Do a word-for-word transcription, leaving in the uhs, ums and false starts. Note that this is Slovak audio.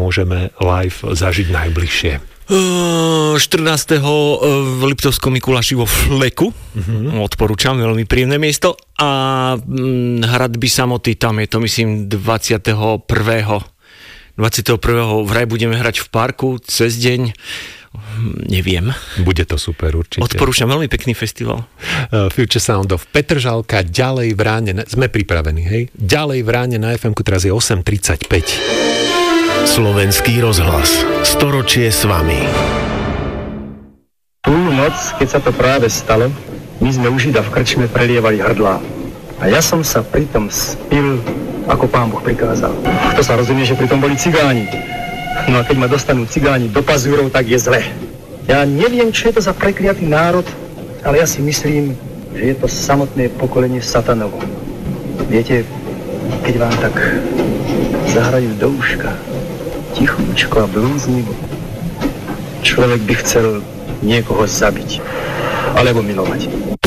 môžeme live zažiť najbližšie? štrnásteho v Liptovskom Mikuláši vo Fleku. Uh-huh. Odporúčam, veľmi príjemné miesto. A hradby samoty, tam je to myslím dvadsiateho prvého dvadsiateho prvého vraj budeme hrať v parku cez deň. Neviem. Bude to super, určite. Odporúčam, veľmi pekný festival. Uh, Future Sound of Petržalka, ďalej v Ráne, na, sme pripravení, hej? Ďalej v Ráne na ef emku, teraz je osem tridsaťpäť. Slovenský rozhlas. Storočie s vami. Tú noc, keď sa to práve stalo, my sme u Žida v krčme prelievali hrdlá. A ja som sa pritom spil, ako Pán Boh prikázal. To sa rozumie, že pritom boli cigáni. No a keď ma dostanú cigáni do pazúrov, tak je zle. Ja neviem, čo je to za prekliatý národ, ale ja si myslím, že je to samotné pokolenie satanovo. Viete, keď vám tak zahrajú do uška, tichúčko a blúznivo, človek by chcel niekoho zabiť alebo milovať.